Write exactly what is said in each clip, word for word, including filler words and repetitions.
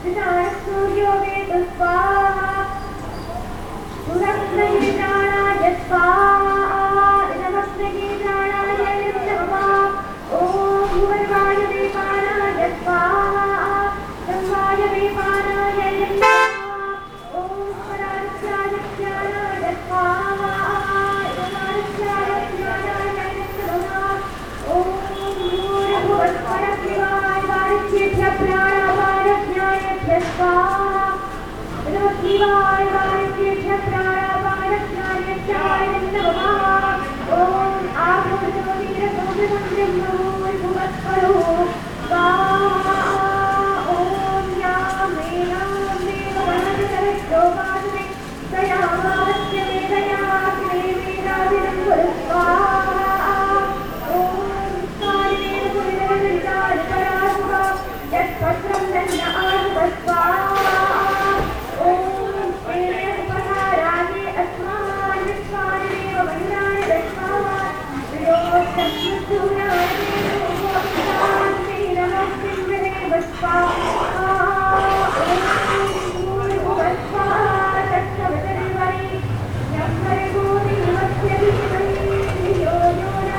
सूर्यो वेद स्वाहा सुरस्मये प्राणाय स्वाहा नमस्ते प्राणाय नमः ॐ भुवनाय देवानाय स्वाहा ब्रह्माय देवानाय नमः ॐ परात्याय ज्ञानाय स्वाहा परात्याय ज्ञानाय नमः ॐ भूर्भुवस्सुरशिवाय वारिभ्यः प्राणापानज्ञानेभ्यः स्वाहा शिवाय वारिभ्यः प्राणापानज्ञानेभ्याय नमः ॐ आपूर्णवीरसौम्यमन्त्रं भूर्भुवस्सुरो स्वाहा ॐ या मेनां देववनजलशोभासने तयामास्य वेदया देवेनाभिरं स्वाहा ॐ कालेन पुरिदरनिर्दारितरासुवा यत्पत्रं दन्न आसुव स्वाहा ॐ तेन उपहाराये अस्मान् विश्वानिमेव वन्द्यानि दस्मान् विलोक्यस्मृतूनाय नमस्ते नमस्ते देव स्वाहा ॐ भूर्भुवस्सुवः तत्सवितुर्वरेण्यं यं भर्गो देवस्य धीमहि धियो यो न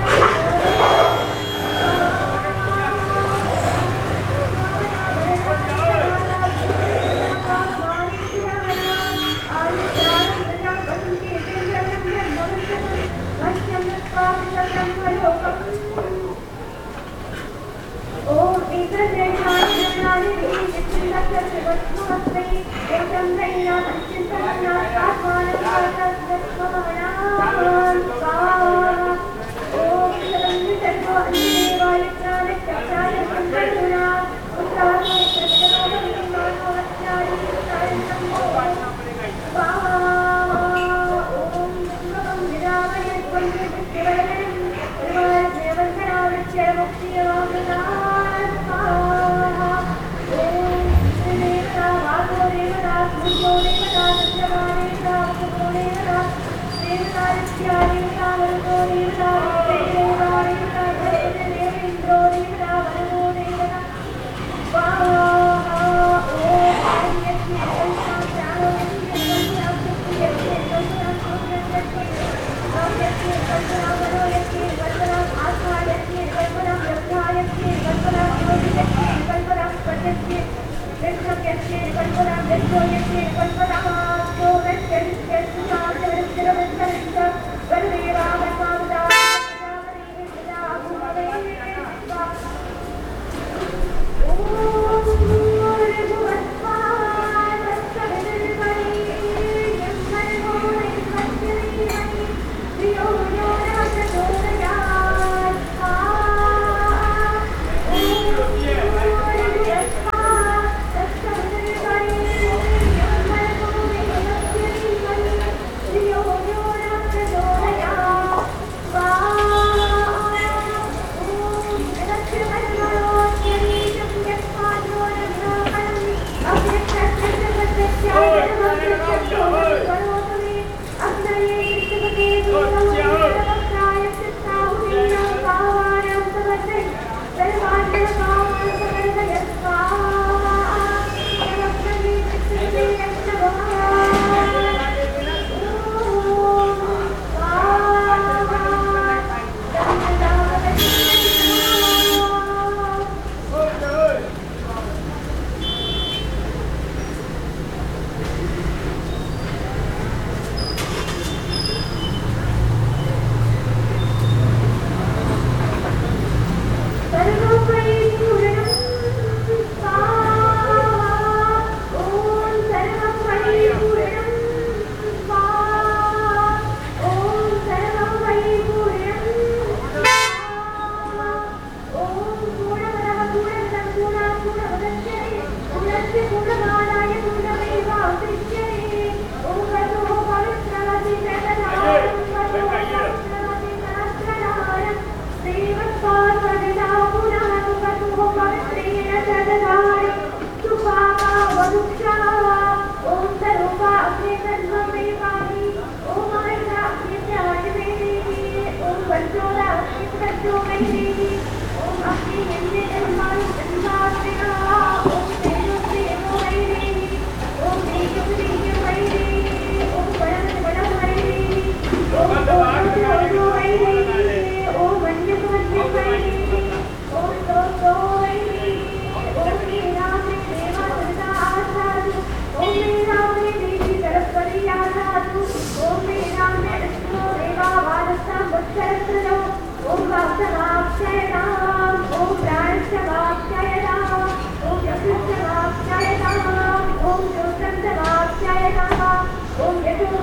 सरस्वतो ॐ वाक्समाप्यायताम् ॐ प्राणश्चमाप्यायताम् ॐ चक्षुश्चमाप्यायताम् ॐ श्रोत्रञ्चमाप्यायताम् ॐ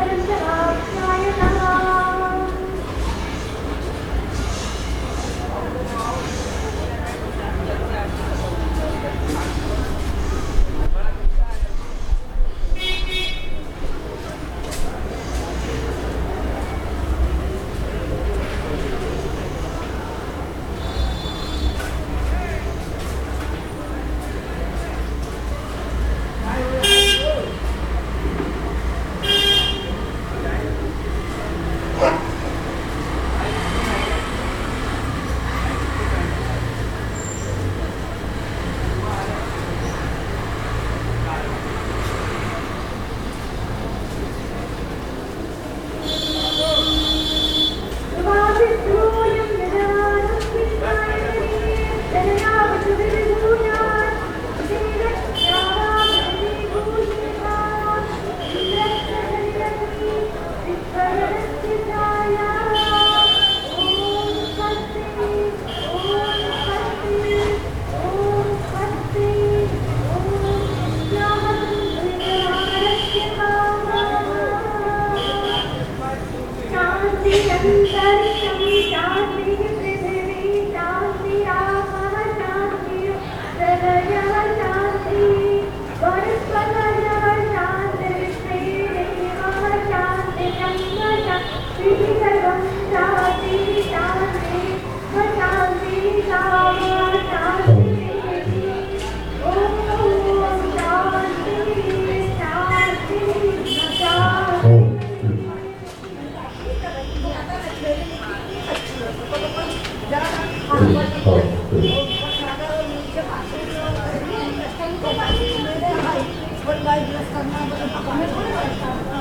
यशोवरञ्चमाप्यायताम् Terima kasih.